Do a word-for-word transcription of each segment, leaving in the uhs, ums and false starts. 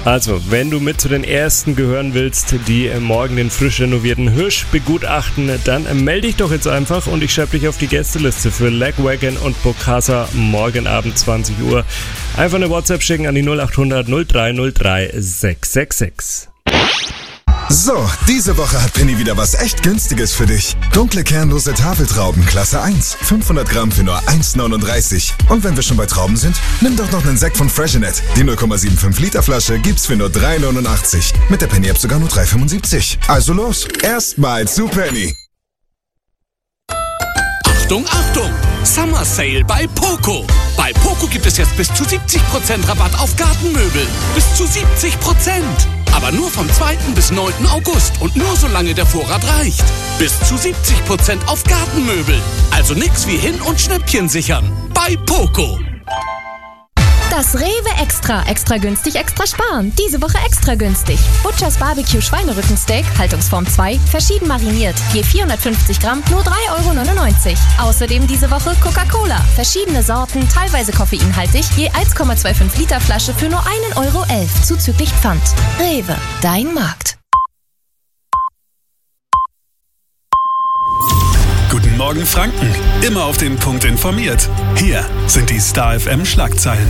Also, wenn du mit zu den Ersten gehören willst, die morgen den frisch renovierten Hirsch begutachten, dann melde dich doch jetzt einfach und ich schreibe dich auf die Gästeliste für Lagwagon und Bokassa morgen Abend zwanzig Uhr. Einfach eine WhatsApp schicken an die null acht hundert null drei null drei sechs sechs sechs. So, diese Woche hat Penny wieder was echt Günstiges für dich. Dunkle kernlose Tafeltrauben Klasse eins. fünfhundert Gramm für nur eins neununddreißig. Und wenn wir schon bei Trauben sind, nimm doch noch einen Sekt von Freshenet. Die null Komma fünfundsiebzig Liter Flasche gibt's für nur drei neunundachtzig. Mit der Penny App sogar nur drei fünfundsiebzig. Also los, erstmal zu Penny. Achtung, Achtung! Summer Sale bei Poco. Bei Poco gibt es jetzt bis zu siebzig Prozent Rabatt auf Gartenmöbel. Bis zu siebzig Prozent. Aber nur vom zweiten bis neunten August und nur solange der Vorrat reicht. Bis zu siebzig Prozent auf Gartenmöbel. Also nix wie hin und Schnäppchen sichern. Bei Poco. Das Rewe Extra. Extra günstig, extra sparen. Diese Woche extra günstig. Butchers Barbecue Schweinerückensteak, Haltungsform zwei, verschieden mariniert. Je vierhundertfünfzig Gramm, nur drei Euro neunundneunzig. Außerdem diese Woche Coca-Cola. Verschiedene Sorten, teilweise koffeinhaltig, je eins Komma fünfundzwanzig Liter Flasche für nur ein Euro elf, zuzüglich Pfand. Rewe, dein Markt. Guten Morgen Franken, immer auf den Punkt informiert. Hier sind die Star F M Schlagzeilen.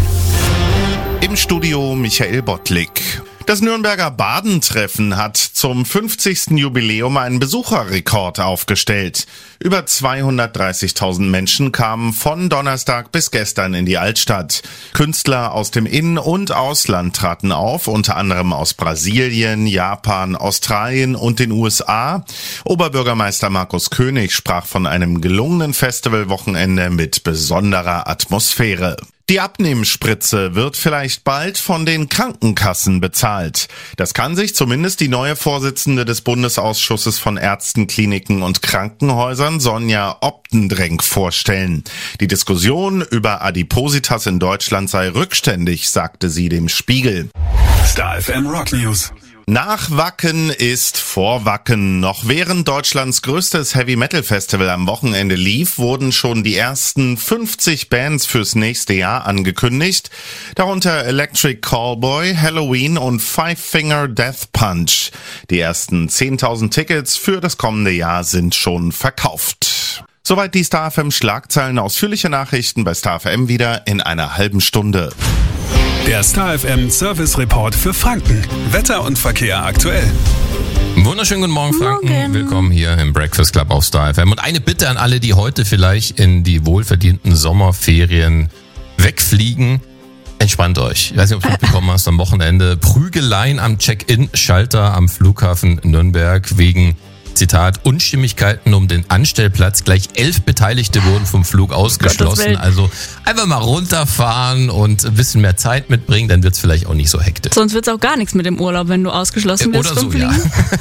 Im Studio Michael Bottlik. Das Nürnberger Badentreffen hat zum fünfzigsten Jubiläum einen Besucherrekord aufgestellt. Über zweihundertdreißigtausend Menschen kamen von Donnerstag bis gestern in die Altstadt. Künstler aus dem In- und Ausland traten auf, unter anderem aus Brasilien, Japan, Australien und den U S A. Oberbürgermeister Markus König sprach von einem gelungenen Festivalwochenende mit besonderer Atmosphäre. Die Abnehmspritze wird vielleicht bald von den Krankenkassen bezahlt. Das kann sich zumindest die neue Vorsitzende des Bundesausschusses von Ärzten, Kliniken und Krankenhäusern, Sonja Optendrenk, vorstellen. Die Diskussion über Adipositas in Deutschland sei rückständig, sagte sie dem Spiegel. Star F M Rock News. Nach Wacken ist vor Wacken. Noch während Deutschlands größtes Heavy-Metal-Festival am Wochenende lief, wurden schon die ersten fünfzig Bands fürs nächste Jahr angekündigt. Darunter Electric Callboy, Halloween und Five Finger Death Punch. Die ersten zehntausend Tickets für das kommende Jahr sind schon verkauft. Soweit die Star F M Schlagzeilen. Ausführliche Nachrichten bei Star F M wieder in einer halben Stunde. Der Star F M Service Report für Franken. Wetter und Verkehr aktuell. Wunderschönen guten Morgen, Franken. Morgen. Willkommen hier im Breakfast Club auf Star F M. Und eine Bitte an alle, die heute vielleicht in die wohlverdienten Sommerferien wegfliegen. Entspannt euch. Ich weiß nicht, ob du mitbekommen hast, am Wochenende Prügeleien am Check-in-Schalter am Flughafen Nürnberg wegen, Zitat, Unstimmigkeiten um den Anstellplatz. Gleich elf Beteiligte wurden vom Flug ausgeschlossen. Also einfach mal runterfahren und ein bisschen mehr Zeit mitbringen, dann wird's vielleicht auch nicht so hektisch. Sonst wird's auch gar nichts mit dem Urlaub, wenn du ausgeschlossen wirst. Oder so, ja.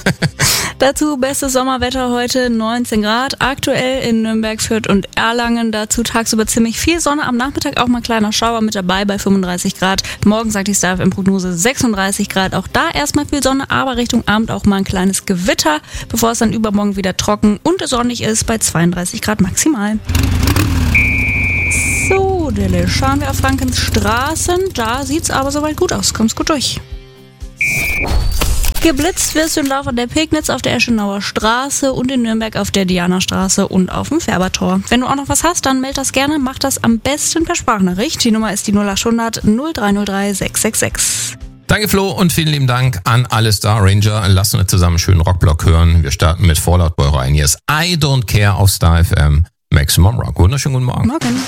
Dazu bestes Sommerwetter heute, neunzehn Grad. Aktuell in Nürnberg, Fürth und Erlangen. Dazu tagsüber ziemlich viel Sonne. Am Nachmittag auch mal kleiner Schauer mit dabei bei fünfunddreißig Grad. Morgen sagt die Star F M Prognose sechsunddreißig Grad. Auch da erstmal viel Sonne, aber Richtung Abend auch mal ein kleines Gewitter, bevor es dann übermorgen wieder trocken und sonnig ist bei zweiunddreißig Grad maximal. So, Dille, schauen wir auf Frankens Straßen. Da sieht's aber soweit gut aus. Kommst gut durch. Geblitzt wirst du im Laufe der Pegnitz auf der Eschenauer Straße und in Nürnberg auf der Dianastraße und auf dem Färbertor. Wenn du auch noch was hast, dann meld das gerne. Mach das am besten per Sprachnachricht. Die Nummer ist die null acht hundert null drei null drei sechs sechs sechs. Danke Flo und vielen lieben Dank an alle Star Ranger. Lass uns zusammen einen schönen Rockblock hören. Wir starten mit Fallout Boy rein. Hier ist I Don't Care auf Star F M. Maximum Rock. Wunderschönen guten Morgen. Morgen.